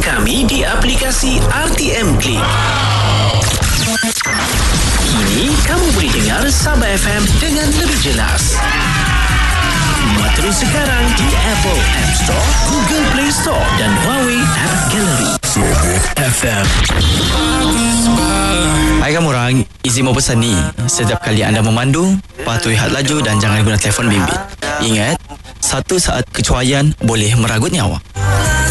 kami di aplikasi RTM Klik. Kini kamu boleh dengar Sabah FM dengan lebih jelas. Muat terus sekarang di Apple App Store, Google Play Store dan Huawei App Gallery. Sabah FM. Hai kamu orang, izin mau pesan ni. Setiap kali anda memandu, patuhi had laju dan jangan guna telefon bimbit. Ingat, satu saat kecuaian boleh meragut nyawa.